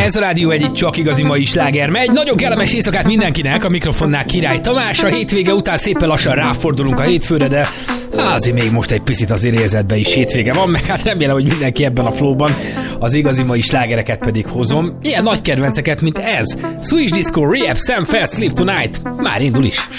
Ez a Rádió egy csak igazi mai sláger megy. Nagyon kellemes éjszakát mindenkinek, a mikrofonnál Király Tamás. A hétvége után szépen lassan ráfordulunk a hétfőre, de azért még most egy picit azért érzetben is hétvége van, meg hát remélem, hogy mindenki ebben a flowban, az igazi mai slágereket pedig hozom. Ilyen nagy kedvenceket, mint ez. Swedish Disco, Rehab, Sam Feld, Sleep Tonight. Már indul is.